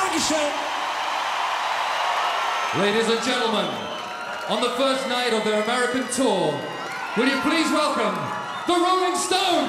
Dankeschön. Ladies and gentlemen, on the first night of their American tour, will you please welcome the Rolling Stones?